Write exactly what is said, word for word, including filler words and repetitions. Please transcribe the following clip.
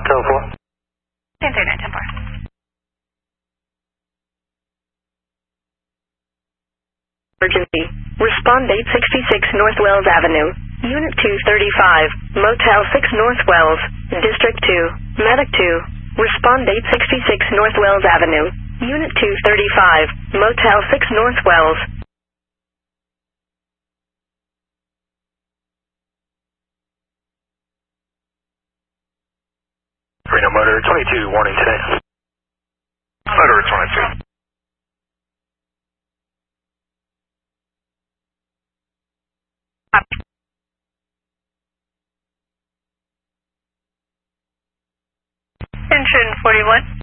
ten four. ten three nine, ten four. Emergency. Respond eight sixty-six North Wells Avenue. Unit two thirty-five. Motel six North Wells. District two. Medic two. Respond eight sixty-six North Wells Avenue. Unit two thirty-five. Motel six North Wells. Reno Motor twenty-two, warning today. Motor twenty-two. Engine forty-one.